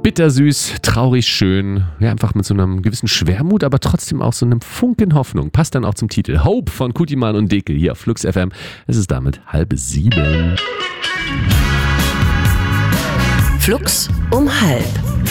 Bittersüß, traurig schön, ja, einfach mit so einem gewissen Schwermut, aber trotzdem auch so einem Funken Hoffnung. Passt dann auch zum Titel Hope von Kutiman und Dekel hier auf Flux FM. Es ist damit 6:30. Flux um 6:30.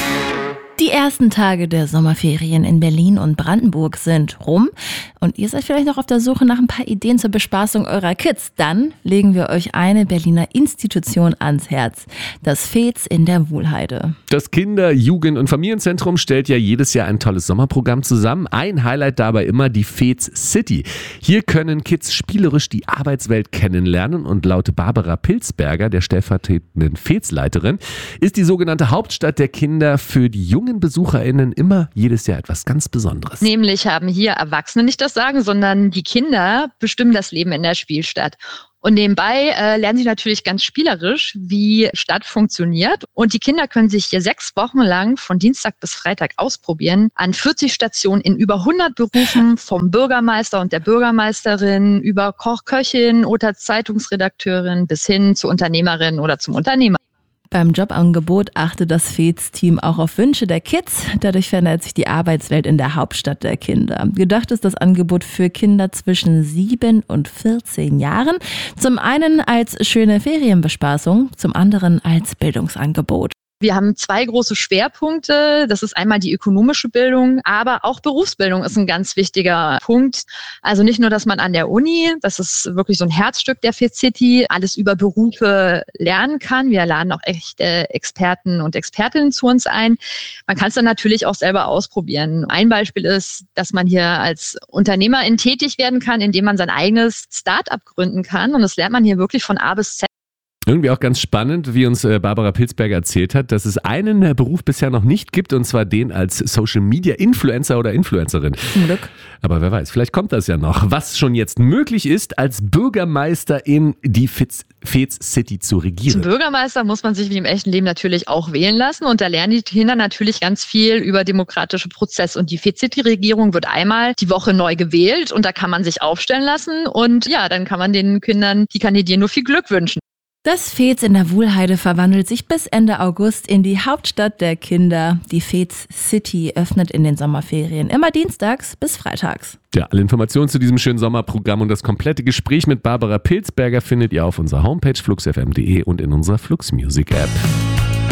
Die ersten Tage der Sommerferien in Berlin und Brandenburg sind rum und ihr seid vielleicht noch auf der Suche nach ein paar Ideen zur Bespaßung eurer Kids. Dann legen wir euch eine Berliner Institution ans Herz, das FEZ in der Wuhlheide. Das Kinder-, Jugend- und Familienzentrum stellt ja jedes Jahr ein tolles Sommerprogramm zusammen. Ein Highlight dabei immer die FEZ City. Hier können Kids spielerisch die Arbeitswelt kennenlernen und laut Barbara Pilzberger, der stellvertretenden FEZ-Leiterin, ist die sogenannte Hauptstadt der Kinder für die jungen BesucherInnen immer jedes Jahr etwas ganz Besonderes. Nämlich haben hier Erwachsene nicht das Sagen, sondern die Kinder bestimmen das Leben in der Spielstadt. Und nebenbei lernen sie natürlich ganz spielerisch, wie Stadt funktioniert. Und die Kinder können sich hier 6 Wochen lang von Dienstag bis Freitag ausprobieren. An 40 Stationen in über 100 Berufen, vom Bürgermeister und der Bürgermeisterin über Koch, Köchin oder Zeitungsredakteurin bis hin zur Unternehmerin oder zum Unternehmer. Beim Jobangebot achtet das FEZ-Team auch auf Wünsche der Kids. Dadurch verändert sich die Arbeitswelt in der Hauptstadt der Kinder. Gedacht ist das Angebot für Kinder zwischen 7 und 14 Jahren. Zum einen als schöne Ferienbespaßung, zum anderen als Bildungsangebot. Wir haben 2 große Schwerpunkte. Das ist einmal die ökonomische Bildung, aber auch Berufsbildung ist ein ganz wichtiger Punkt. Also nicht nur, dass man an der Uni, das ist wirklich so ein Herzstück der FEZ City, alles über Berufe lernen kann. Wir laden auch echte Experten und Expertinnen zu uns ein. Man kann es dann natürlich auch selber ausprobieren. Ein Beispiel ist, dass man hier als Unternehmerin tätig werden kann, indem man sein eigenes Start-up gründen kann. Und das lernt man hier wirklich von A bis Z. Irgendwie auch ganz spannend, wie uns Barbara Pilzberger erzählt hat, dass es einen Beruf bisher noch nicht gibt, und zwar den als Social Media Influencer oder Influencerin. Zum Glück. Aber wer weiß, vielleicht kommt das ja noch. Was schon jetzt möglich ist, als Bürgermeister in die FEZ City zu regieren. Zum Bürgermeister muss man sich wie im echten Leben natürlich auch wählen lassen, und da lernen die Kinder natürlich ganz viel über demokratische Prozesse. Und die FEZ City-Regierung wird einmal die Woche neu gewählt und da kann man sich aufstellen lassen, und ja, dann kann man den Kindern, die kandidieren, nur viel Glück wünschen. Das FEZ in der Wuhlheide verwandelt sich bis Ende August in die Hauptstadt der Kinder. Die FEZ City öffnet in den Sommerferien immer dienstags bis freitags. Ja, alle Informationen zu diesem schönen Sommerprogramm und das komplette Gespräch mit Barbara Pilzberger findet ihr auf unserer Homepage fluxfm.de und in unserer Flux Music App.